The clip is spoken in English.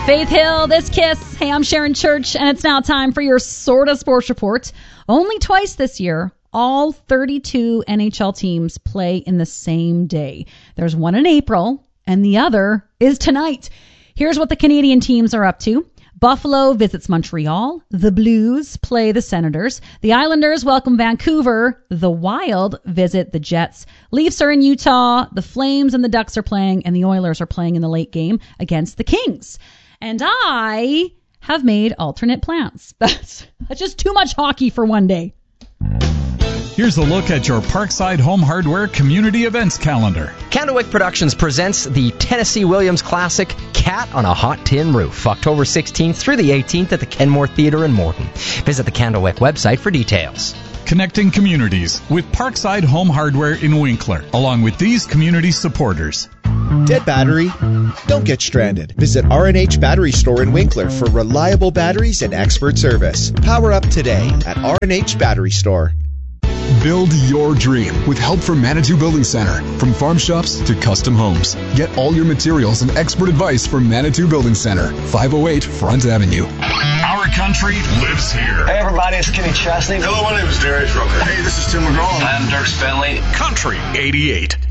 Faith Hill, this Kiss. Hey, I'm Sharon Church, and it's now time for your Sorta Sports Report. Only twice this year, all 32 NHL teams play in the same day. There's one in April, and the other is tonight. Here's what the Canadian teams are up to. Buffalo visits Montreal. The Blues play the Senators. The Islanders welcome Vancouver. The Wild visit the Jets. Leafs are in Utah. The Flames and the Ducks are playing, and the Oilers are playing in the late game against the Kings. And I have made alternate plans. That's just too much hockey for one day. Here's a look at your Parkside Home Hardware community events calendar. Candlewick Productions presents the Tennessee Williams Classic Cat on a Hot Tin Roof, October 16th through the 18th at the Kenmore Theatre in Morton. Visit the Candlewick website for details. Connecting communities with Parkside Home Hardware in Winkler, along with these community supporters. Dead battery? Don't get stranded. Visit R&H Battery Store in Winkler for reliable batteries and expert service. Power up today at R&H Battery Store. Build your dream with help from Manitou Building Center. From farm shops to custom homes. Get all your materials and expert advice from Manitou Building Center, 508 Front Avenue. Our country lives here. Hey everybody, it's Kenny Chesney. Hello, my name is Darius Rucker. Hey, this is Tim McGraw. I'm Dirk Spenley. Country 88.